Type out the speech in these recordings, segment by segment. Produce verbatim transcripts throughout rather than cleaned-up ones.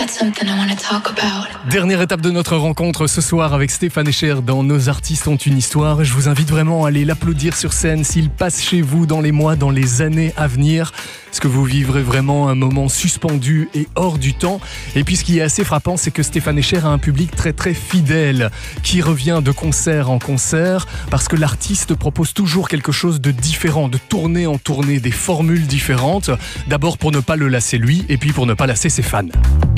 got something I want to talk about. Dernière étape de notre rencontre ce soir avec Stéphane Escher dans Nos artistes ont une histoire. Je vous invite vraiment à aller l'applaudir sur scène s'il passe chez vous dans les mois, dans les années à venir. Parce que vous vivrez vraiment un moment suspendu et hors du temps. Et puis ce qui est assez frappant, c'est que Stéphane Escher a un public très très fidèle qui revient de concert en concert parce que l'artiste propose toujours quelque chose de différent, de tournée en tournée, des formules différentes. D'abord pour ne pas le lasser lui et puis pour ne pas lasser ses fans.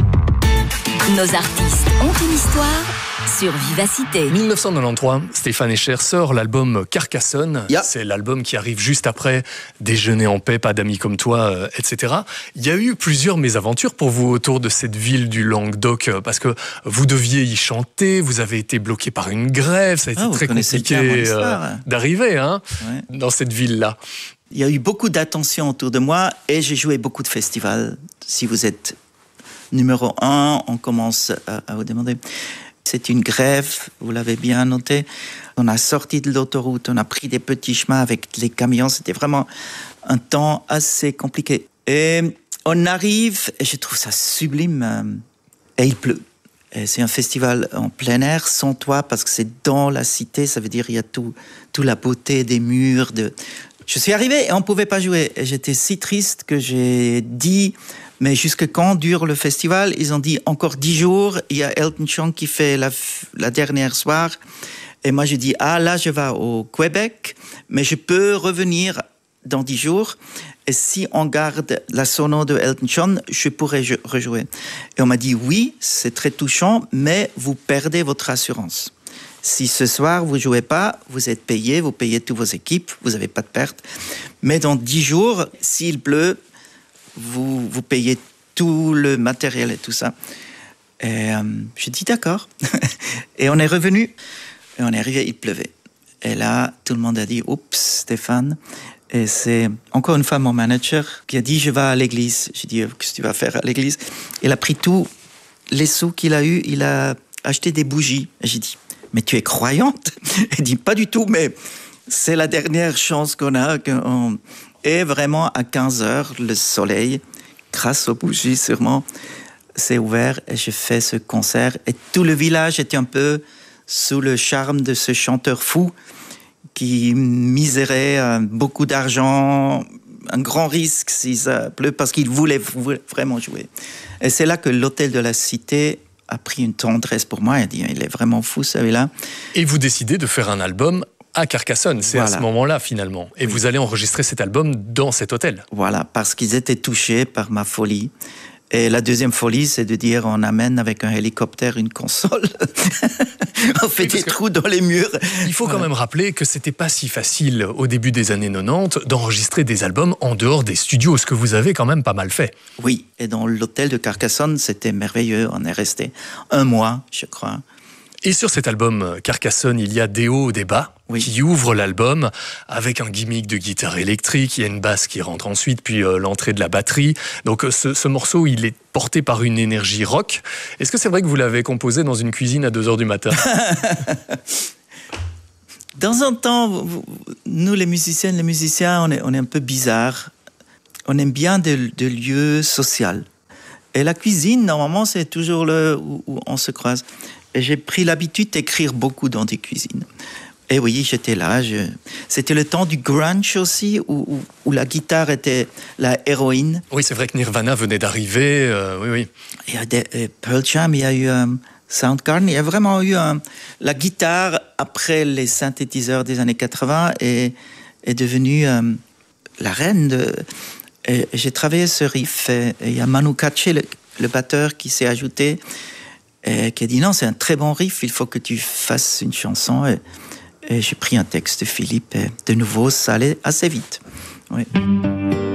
Nos artistes ont une histoire sur Vivacité. dix-neuf cent quatre-vingt-treize, Stéphane Escher sort l'album Carcassonne. Yeah. C'est l'album qui arrive juste après Déjeuner en paix, Pas d'amis comme toi, euh, et cetera. Il y a eu plusieurs mésaventures pour vous autour de cette ville du Languedoc, parce que vous deviez y chanter, vous avez été bloqué par une grève, ça a été Ah, très compliqué euh, d'arriver hein, ouais. dans cette ville-là. Il y a eu beaucoup d'attention autour de moi et j'ai joué beaucoup de festivals. Si vous êtes numéro un, on commence à, à vous demander. C'est une grève, vous l'avez bien noté. On a sorti de l'autoroute, on a pris des petits chemins avec les camions. C'était vraiment un temps assez compliqué. Et on arrive, et je trouve ça sublime, et il pleut. Et c'est un festival en plein air, sans toit, parce que c'est dans la cité. Ça veut dire qu'il y a tout, toute la beauté des murs. De... Je suis arrivé et on ne pouvait pas jouer. Et j'étais si triste que j'ai dit... Mais jusque quand dure le festival? Ils ont dit encore dix jours. Il y a Elton John qui fait la, la dernière soirée. Et moi, je dis, ah là, je vais au Québec, mais je peux revenir dans dix jours. Et si on garde la sono de Elton John, je pourrais rejouer. Et on m'a dit, oui, c'est très touchant, mais vous perdez votre assurance. Si ce soir, vous ne jouez pas, vous êtes payé, vous payez toutes vos équipes, vous n'avez pas de perte. Mais dans dix jours, s'il pleut, Vous, vous payez tout le matériel et tout ça. Et euh, j'ai dit d'accord. Et on est revenu. Et on est arrivé, il pleuvait. Et là, tout le monde a dit, oups, Stéphane. Et c'est encore une fois mon manager qui a dit, je vais à l'église. J'ai dit, qu'est-ce que tu vas faire à l'église? Il a pris tous les sous qu'il a eu, il a acheté des bougies. Et j'ai dit, mais tu es croyante? Il dit, pas du tout, mais c'est la dernière chance qu'on a. Qu'on... Et vraiment, à quinze heures, le soleil, grâce aux bougies sûrement, s'est ouvert et j'ai fait ce concert. Et tout le village était un peu sous le charme de ce chanteur fou qui misérait beaucoup d'argent, un grand risque si ça pleut, parce qu'il voulait vraiment jouer. Et c'est là que l'hôtel de la Cité a pris une tendresse pour moi. Il a dit, il est vraiment fou celui-là. Et vous décidez de faire un album à Carcassonne, c'est voilà. À ce moment-là finalement. Et oui. Vous allez enregistrer cet album dans cet hôtel. Voilà, parce qu'ils étaient touchés par ma folie. Et la deuxième folie, c'est de dire on amène avec un hélicoptère une console. On fait oui, des trous dans les murs. Il faut voilà. Quand même rappeler que c'était pas si facile au début des années quatre-vingt-dix d'enregistrer des albums en dehors des studios, ce que vous avez quand même pas mal fait. Oui, et dans l'hôtel de Carcassonne, c'était merveilleux. On est resté un mois, je crois. Et sur cet album Carcassonne, il y a des hauts, des bas oui. qui ouvrent l'album avec un gimmick de guitare électrique. Il y a une basse qui rentre ensuite, puis euh, l'entrée de la batterie. Donc ce, ce morceau, il est porté par une énergie rock. Est-ce que c'est vrai que vous l'avez composé dans une cuisine à deux heures du matin? Dans un temps, nous les musiciennes, les musiciens, on est, on est un peu bizarres. On aime bien des de lieux sociaux. Et la cuisine, normalement, c'est toujours le où, où on se croise. Et j'ai pris l'habitude d'écrire beaucoup dans des cuisines. Et oui, j'étais là. Je... C'était le temps du grunge aussi, où, où, où la guitare était la héroïne. Oui, c'est vrai que Nirvana venait d'arriver. Euh, oui, oui. Il y a des, euh, Pearl Jam, il y a eu um, Soundgarden. Il y a vraiment eu um, la guitare après les synthétiseurs des années quatre-vingts est, est devenue um, la reine. De... Et j'ai travaillé ce riff. Et il y a Manu Katché, le, le batteur, qui s'est ajouté. Et qui a dit non, c'est un très bon riff, il faut que tu fasses une chanson. Et, et j'ai pris un texte de Philippe, et de nouveau, ça allait assez vite. Oui.